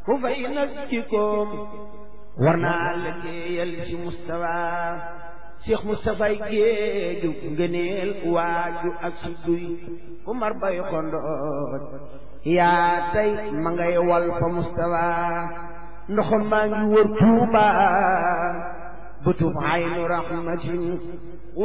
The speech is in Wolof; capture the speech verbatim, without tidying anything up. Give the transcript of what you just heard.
ku fay nag jikkoom war naa liggéeyal ci Mustafa Cheikh Mustafa géeju ngëneel waaju ak si duy ku mar bay xondoot yaa tey ma ngay wal fa Mustafa ndoxam maa ngi wër Tuuba bëtub aynu rahmatin